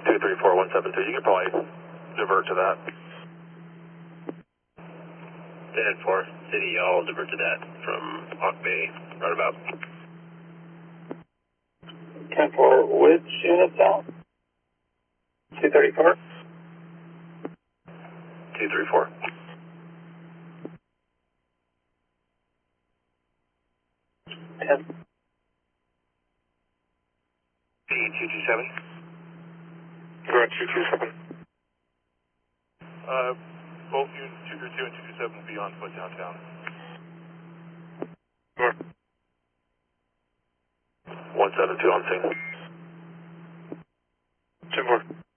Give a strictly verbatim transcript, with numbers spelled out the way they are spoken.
two three four one seven two. You could probably divert to that. ten four, City, I'll divert to that from Hawk Bay, roundabout. ten four, which unit down? two thirty-four? two three four. ten. B two two seven. Correct, two two seven. Uh, both units two three two and two two seven will be on foot downtown. one seven two on scene. ten four.